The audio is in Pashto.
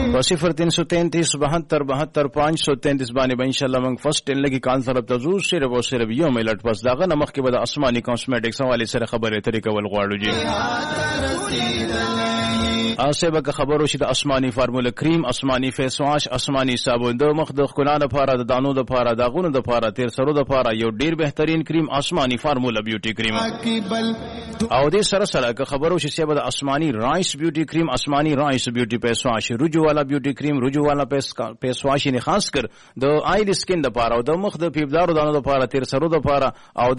په 0333 72 72 533 باندې به انشاءالله موږ فرست ټین لګي کال طرف ته ځو صرف او صرف یو منټ پس داغه نمخ کې به د آسماني کاسمیټکس حواله سره خبرې ترې کول غواړو جی اسه به خبرو شي د آسماني فارمولا کریم آسماني فیس واش آسماني صابون د مخ د خلانه لپاره د دانو لپاره د غونو لپاره تیر سرو لپاره یو ډیر بهترین کریم آسماني فارمولا بیوټي کریم او دې سره سره خبرو شي چې د آسماني رایس بیوټي کریم آسماني رایس بیوټي فیس واش رجو والا بیوټي کریم رجو والا فیس واش نه خاص کر د آیل سکین لپاره او د مخ د پیبدارو دانو لپاره تیر سرو لپاره او